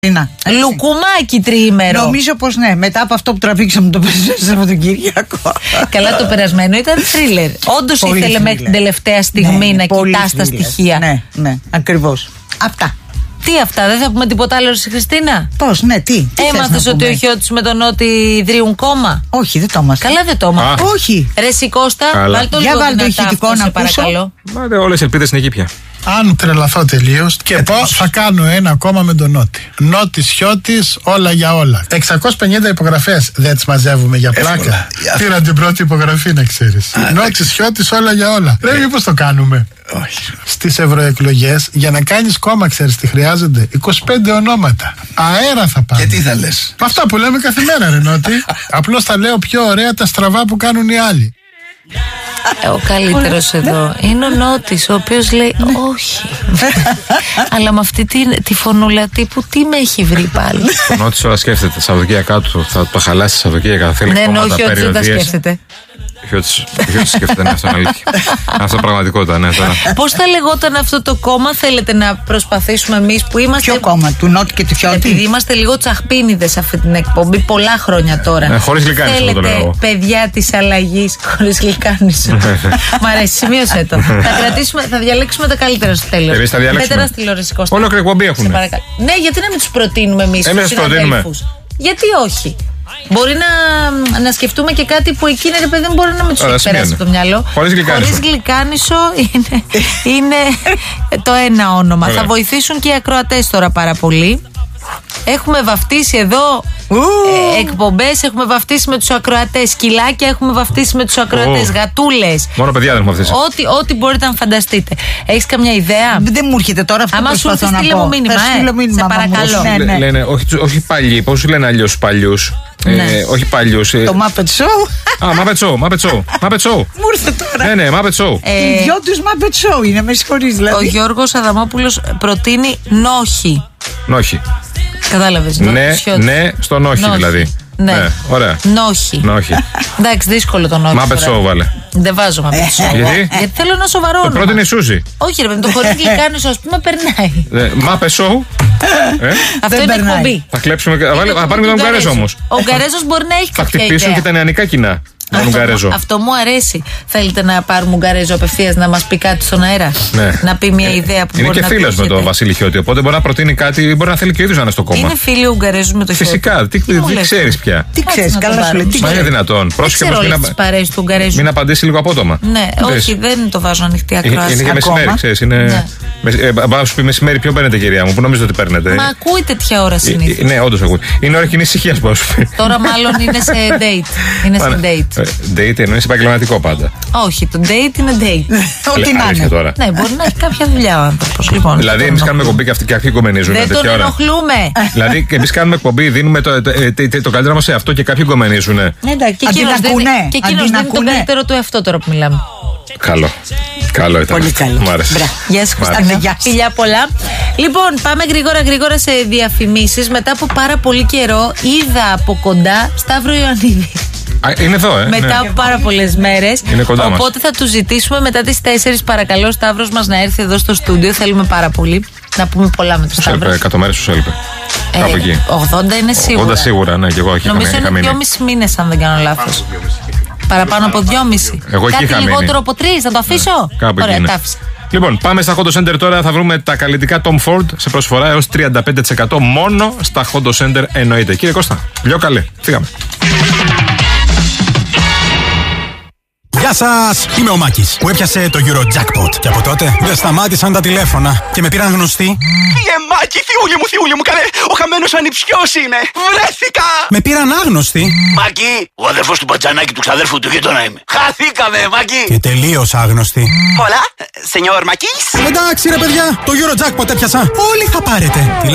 Λουκουμάκι τριήμερο. Νομίζω πως ναι, μετά από αυτό που τραβήξαμε το περασμένο Σαββατοκύριακο. Καλά, το περασμένο ήταν θρίλερ. Όντως ήθελε μέχρι την τελευταία στιγμή να κοιτάς τα στοιχεία. Ναι, ακριβώς. Αυτά. Τι αυτά, δεν θα πούμε τίποτα άλλο στη Χριστίνα? Πώς, ναι, τι έμαθες ότι ο Χιώτης με τον Νότι ιδρύουν κόμμα? Όχι, δεν το έμαθα. Καλά, δεν το έμαθα. Όχι. Ρε Σικώστα, βάλ' το για λίγο βάλ' το ηχητικό να παρακαλώ. Όλες οι ελπίδες είναι εκεί πια. Αν τρελαθώ τελείως και πώς θα κάνω ένα κόμμα με τον Νότι. Νότης, Χιώτης, όλα για όλα. 650 υπογραφές δεν τις μαζεύουμε για πλάκα. Πήρα την πρώτη υπογραφή, να ξέρεις. Νότης, Χιώτης, όλα για όλα. Ρε, μήπως το κάνουμε? Όχι. Στις ευρωεκλογές, για να κάνεις κόμμα, ξέρεις τι χρειάζονται? 25 ονόματα. Αέρα θα πάμε. Και τι θα λες? Αυτά που λέμε κάθε μέρα, ρε Νότι. Απλώς θα λέω πιο ωραία τα στραβά που κάνουν οι άλλοι. Ο καλύτερος εδώ είναι ο Νότης, ο οποίος λέει όχι. Αλλά με αυτή τη φωνούλα τύπου τι με έχει βρει πάλι. Ο Νότης όλα σκέφτεται. Τα Σαββατοκύριακά του θα το χαλάσει τα Σαββατοκύριακα. Θέλει κόμματα, όχι, δεν τα σκέφτεται. Χιώτης σκέφτεται, ναι, αυτό είναι αλήθεια. Αυτό πραγματικότητα, ναι. Πώς θα λεγόταν αυτό το κόμμα, θέλετε να προσπαθήσουμε εμείς που είμαστε? Ποιο κόμμα, του Νότι και του Χιώτη? Επειδή είμαστε λίγο τσαχπίνιδες αυτή την εκπομπή πολλά χρόνια τώρα. Ναι, χωρίς γλυκάνισο το λέω. Θέλετε παιδιά της αλλαγής, χωρίς γλυκάνισο. Μ' αρέσει, σημείωσε το. Θα διαλέξουμε τα καλύτερα στο τέλος. Εμείς θα διαλέξουμε. Πέτερα στη τηλεόραση, Κώστα. Όλο εκπομπή έχουν. Ναι, γιατί να μην τους προτείνουμε εμείς τους συναδέλφους? Γιατί όχι? Μπορεί να σκεφτούμε και κάτι που εκείνη, ρε παιδί, δεν μπορεί να με τους έχει περάσει από το μυαλό. Χωρίς γλυκάνισο είναι το ένα όνομα. Θα βοηθήσουν και οι ακροατές τώρα πάρα πολύ. Έχουμε βαφτίσει εδώ εκπομπές, έχουμε βαφτίσει με τους ακροατές σκυλάκια, έχουμε βαφτίσει με τους ακροατές γατούλες. Μόνο παιδιά δεν έχουμε βαφτίσει. Ό,τι μπορείτε να φανταστείτε. Έχεις καμιά ιδέα? Δεν μου έρχεται τώρα αυτό που προσπαθώ να πω. Στείλε μου μήνυμα, σε παρακαλώ. Λένε, όχι παλιοί, πώς λένε αλλιώς παλιούς? Όχι παλιούς. Το Muppet Show. Muppet Show. Μου ήρθε τώρα. Ναι, Muppet Show. Οι δυο τους Muppet Show είναι, με συγχωρείς δηλαδή. Ο Γιώργος Αδαμόπουλος προτείνει νόχι. Νόχι. Κατάλαβες? Ναι, στο νόχι δηλαδή. Ναι, ωραία. Νόχι. Εντάξει, δύσκολο το νόχι. Muppet Show βάλε. Δεν βάζω Muppet Show. Γιατί θέλω να σοβαρώνω. Το πρώτο είναι η Σούζη. Όχι, ρε παιδί, το χωρίς γλυκάνισο, ας πούμε, περνάει. Muppet Show. Αυτό είναι εκπομπή. Θα κλέψουμε. Θα πάρουμε τον Ουγγαρέζο όμως. Ο Ουγγαρέζος μπορεί να έχει κάποια ιδέα. Θα χτυπήσουν και τα νεανικά κοινά. Αυτό μου αρέσει. Θέλετε να πάρουμε Ουγγαρέζο απευθείας να μας πει κάτι στον αέρα? Ναι. Να πει μια ιδέα που είναι μπορεί και να πει. Είναι και φίλος με τον Βασίλη Χιώτη, οπότε μπορεί να προτείνει κάτι, μπορεί να θέλει και ο ίδιος να είναι στο κόμμα. Είναι φίλοι Ουγγαρέζου με το Χιώτη? Φυσικά, τι ξέρεις πια. Τι ξέρεις, καλά σου λέει. Μα είναι δυνατόν. Πρόσεχε όμως μην απαντήσει λίγο απότομα. Ναι, όχι, δεν το βάζω ανοιχτή ακρόαση. Είναι και μεσημέρι, ξέρεις. Μπα σου πει μεσημέρι, ποιο παίρνετε, κυρία μου, που νομίζω ότι παίρνετε? Μα ακούει τέτοια ώρα συνήθως. Ναι, όντως ακούει. Είναι ώρα κοινής ησυχίας, μπα σου πει. Τώρα μάλλον είναι σε date. Είναι σε date. Date εννοείς επαγγελματικό πάντα? Όχι, το date είναι date. Ό,τι να είναι. Τώρα. Ναι, μπορεί να έχει κάποια δουλειά ο άνθρωπος. Λοιπόν, δηλαδή, εμείς κάνουμε εκπομπή και αυτοί κομμενίζουν. Δεν τον ενοχλούμε. Δηλαδή, εμείς κάνουμε εκπομπή, δίνουμε το καλύτερο μας σε αυτό και κάποιοι κομμενίζουν. Ναι, εντάξει, και εκείνος δίνει το καλύτερο του εαυτό τώρα που μιλάμε. Καλό ήταν. Πολύ καλό. Μ' άρεσε. Γεια σου, Χριστίνα. Φιλιά πολλά. Λοιπόν, πάμε γρήγορα σε διαφημίσεις. Μετά από πάρα πολύ καιρό είδα από κοντά Σταύρο Ιωαννίδη. Είναι εδώ, μετά από πάρα πολλές μέρες. Είναι κοντά μας. Οπότε θα του ζητήσουμε μετά τις 4, παρακαλώ, Σταύρος μας να έρθει εδώ στο στούντιο. Θέλουμε πάρα πολύ να πούμε πολλά με τον Σταύρο. 100 μέρες τους έλειπε. Κάπου εκεί. 80 είναι σίγουρα. 80 σίγουρα, ναι, και εγώ εκεί. Νομίζω είναι 2,5 μήνες, αν δεν κάνω λάθος. Παραπάνω από 2,5. Εγώ εκεί είχα μείνει. Κάτι λιγότερο από 3, θα το αφήσω. Κάπου ωραία, εκεί. τα άφησα. Λοιπόν, πάμε στα Honda Center τώρα. Θα βρούμε τα καλλιτικά Tom Ford σε προσφορά έως 35% μόνο στα Honda Center, εννοείται. Κύριε Κώστα, πιο καλέ. Φύγαμε. Γεια σας! Είμαι ο Μάκης που έπιασε το Eurojackpot και από τότε δεν σταμάτησαν τα τηλέφωνα και με πήραν γνωστοί. Μάκη, θειούλη μου, καλέ! Ο χαμένος ανιψιός είναι! Βρέθηκα! Με πήραν άγνωστοι. Μάκη, ο αδερφός του Πατζανάκη του ξαδέρφου του γείτονα είμαι. Χαθήκαμε, Μάκη! Και τελείως άγνωστοι. Hola, señor Μάκης. Εντάξει ρε παιδιά, το Eurojackpot έπιασα. Όλοι θα πάρετε.